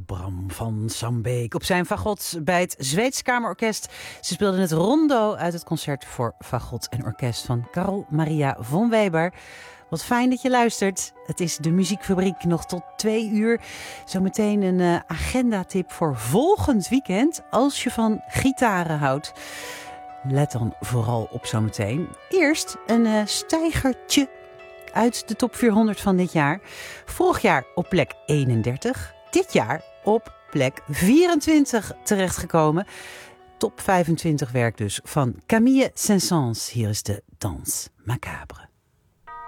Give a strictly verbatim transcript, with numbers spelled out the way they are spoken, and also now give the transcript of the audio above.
Bram van Sambeek op zijn fagot bij het Zweeds Kamerorkest. Ze speelden het rondo uit het concert voor fagot en orkest van Carol Maria von Weber. Wat fijn dat je luistert. Het is de Muziekfabriek nog tot twee uur. Zometeen een uh, agendatip voor volgend weekend als je van gitaren houdt. Let dan vooral op zometeen. Eerst een uh, stijgertje uit de top vierhonderd van dit jaar. Vorig jaar op plek eenendertig. Dit jaar op plek vierentwintig terechtgekomen. Top vijfentwintig werk dus van Camille Saint-Saëns. Hier is de Danse Macabre.